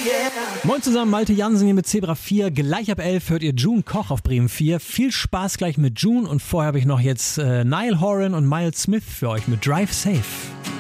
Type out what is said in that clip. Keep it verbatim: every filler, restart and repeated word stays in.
Moin zusammen, Malte Jansen hier mit Zebra vier. Gleich ab elf hört ihr June Koch auf Bremen vier. Viel Spaß gleich mit June und vorher habe ich noch jetzt äh, Niall Horan und Miles Smith für euch mit Drive Safe.